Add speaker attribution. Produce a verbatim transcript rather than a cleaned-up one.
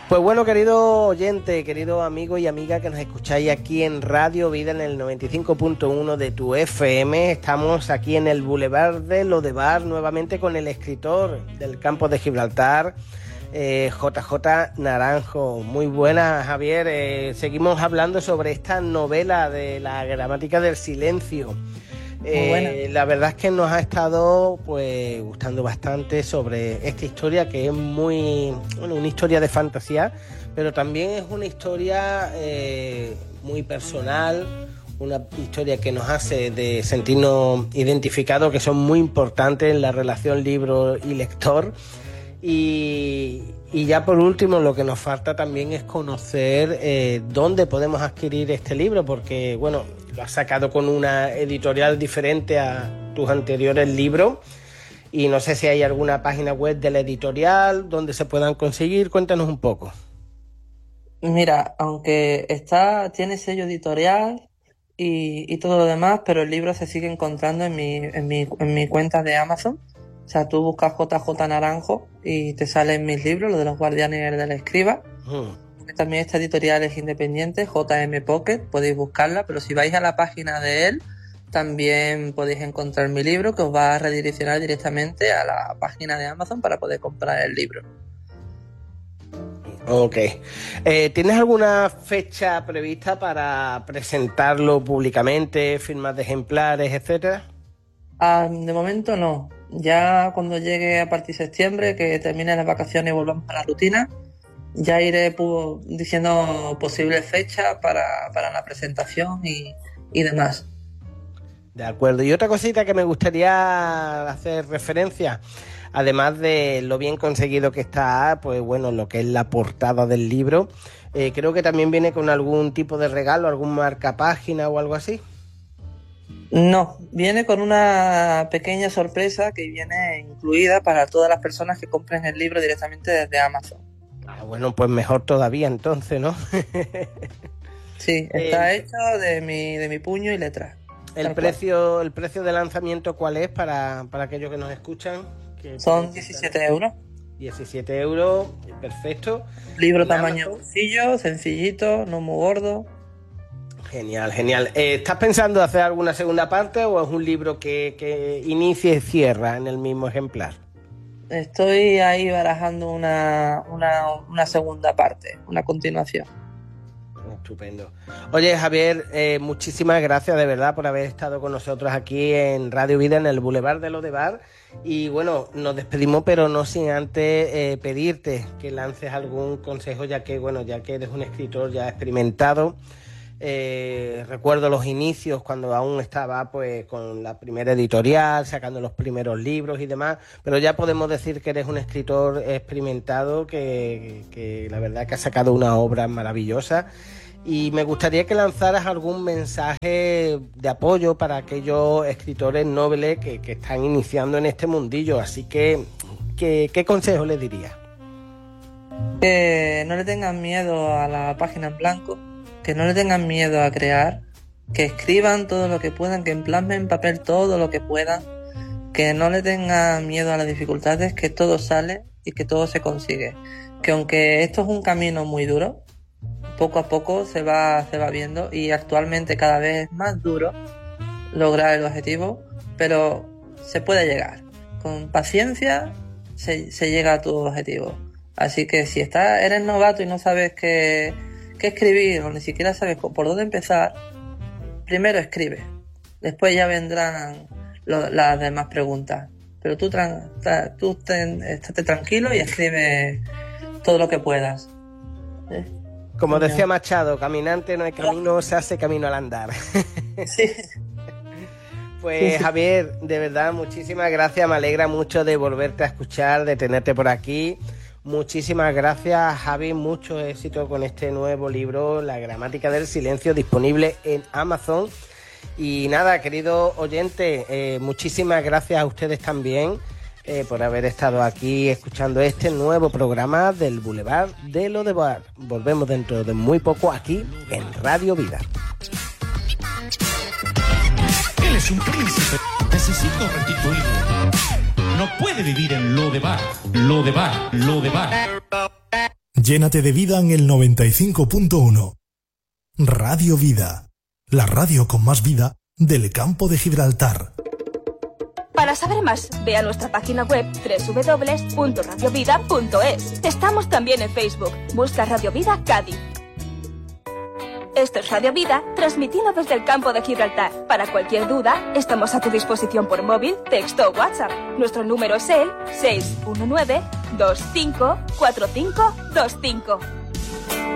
Speaker 1: Pues bueno, querido oyente, querido amigo y amiga que nos escucháis aquí en Radio Vida en el noventa y cinco punto uno de tu F M, estamos aquí en el Boulevard de Lodebar nuevamente con el escritor del Campo de Gibraltar, eh, J J Naranjo. Muy buenas, Javier. Eh, seguimos hablando sobre esta novela de la gramática del silencio. Eh, la verdad es que nos ha estado pues gustando bastante sobre esta historia, que es muy bueno, una historia de fantasía, pero también es una historia eh, muy personal, una historia que nos hace de sentirnos identificados, que son muy importantes en la relación libro y lector. Y, y ya por último, lo que nos falta también es conocer eh, dónde podemos adquirir este libro, porque bueno, lo has sacado con una editorial diferente a tus anteriores libros y no sé si hay alguna página web de la editorial donde se puedan conseguir. Cuéntanos un poco.
Speaker 2: Mira, aunque está, tiene sello editorial y, y todo lo demás, pero el libro se sigue encontrando en mi, en mi, en mi cuenta de Amazon. O sea, tú buscas J J Naranjo y te salen mis libros, lo de los guardianes del escriba. Mm. También esta editorial es independiente, J M Pocket, podéis buscarla, pero si vais a la página de él, también podéis encontrar mi libro, que os va a redireccionar directamente a la página de Amazon para poder comprar el libro.
Speaker 1: Ok. Eh, ¿Tienes alguna fecha prevista para presentarlo públicamente, firmas de ejemplares, etcétera?
Speaker 2: Ah, de momento no. Ya cuando llegue a partir de septiembre, que termine las vacaciones y volvamos a la rutina, ya iré pu- diciendo posibles fechas para, para la presentación y, y demás.
Speaker 1: De acuerdo. Y otra cosita que me gustaría hacer referencia, además de lo bien conseguido que está, pues bueno, lo que es la portada del libro, eh, creo que también viene con algún tipo de regalo, algún marcapágina o algo así.
Speaker 2: No, viene con una pequeña sorpresa que viene incluida para todas las personas que compren el libro directamente desde Amazon.
Speaker 1: Ah, bueno, pues mejor todavía entonces, ¿no?
Speaker 2: Sí, está eh, hecho de mi, de mi puño y letra.
Speaker 1: El precio, el precio de lanzamiento, ¿cuál es para, para aquellos que nos escuchan? Que
Speaker 2: son diecisiete euros.
Speaker 1: diecisiete euros, perfecto.
Speaker 2: Libro tamaño bolsillo, sencillito, no muy gordo.
Speaker 1: Genial, genial. Eh, ¿Estás pensando hacer alguna segunda parte o es un libro que, que inicia y cierra en el mismo ejemplar?
Speaker 2: Estoy ahí barajando una, una, una segunda parte, una continuación.
Speaker 1: Estupendo. Oye, Javier, eh, muchísimas gracias de verdad por haber estado con nosotros aquí en Radio Vida en el Boulevard de Lodebar. Y bueno, nos despedimos, pero no sin antes eh, pedirte que lances algún consejo, ya que bueno, ya que eres un escritor ya experimentado. Eh, recuerdo los inicios cuando aún estaba pues con la primera editorial, sacando los primeros libros y demás, pero ya podemos decir que eres un escritor experimentado que, que la verdad que ha sacado una obra maravillosa, y me gustaría que lanzaras algún mensaje de apoyo para aquellos escritores nobles que, que están iniciando en este mundillo. Así que, ¿qué, qué consejo les dirías?
Speaker 2: Que no le tengan miedo a la página en blanco, que no le tengan miedo a crear, que escriban todo lo que puedan, que plasmen en papel todo lo que puedan, que no le tengan miedo a las dificultades, que todo sale y que todo se consigue. Que aunque esto es un camino muy duro, poco a poco se va, se va viendo, y actualmente cada vez es más duro lograr el objetivo, pero se puede llegar. Con paciencia se, se llega a tu objetivo. Así que si estás, eres novato y no sabes qué, qué escribir, o ni siquiera sabes por dónde empezar, primero escribe. Después ya vendrán lo, las demás preguntas. Pero tú, tran, tú ten, estate tranquilo y escribe todo lo que puedas. ¿Eh?
Speaker 1: Como decía Machado, caminante no hay camino, se hace camino al andar.
Speaker 2: Sí.
Speaker 1: Pues
Speaker 2: sí, sí.
Speaker 1: Javier, de verdad, muchísimas gracias, me alegra mucho de volverte a escuchar, de tenerte por aquí. Muchísimas gracias, Javi, mucho éxito con este nuevo libro, La gramática del silencio, disponible en Amazon. Y nada, querido oyente, eh, muchísimas gracias a ustedes también eh, por haber estado aquí escuchando este nuevo programa del Boulevard de Lodebar. Volvemos dentro de muy poco aquí en Radio Vida.
Speaker 3: Él es un príncipe, necesito restituirlo. No puede vivir en Lodebar, Lodebar, Lodebar.
Speaker 4: Llénate de vida en el noventa y cinco punto uno. Radio Vida, la radio con más vida del campo de Gibraltar.
Speaker 5: Para saber más, ve a nuestra página web doble u doble u doble u punto radio vida punto es. Estamos también en Facebook. Busca Radio Vida Cádiz. Esto es Radio Vida, transmitiendo desde el campo de Gibraltar. Para cualquier duda, estamos a tu disposición por móvil, texto o WhatsApp. Nuestro número es el seis uno nueve, dos cinco cuatro cinco dos cinco.